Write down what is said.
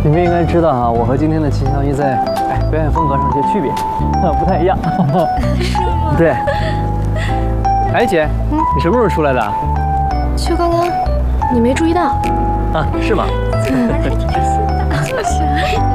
你们应该知道啊，我和今天的秦小艺在表演风格上有些区别，不太一样。 是吗？ 对。哎姐，你什么时候出来的？ 就刚刚，你没注意到？ 啊，是吗？ 还挺开心的。就是。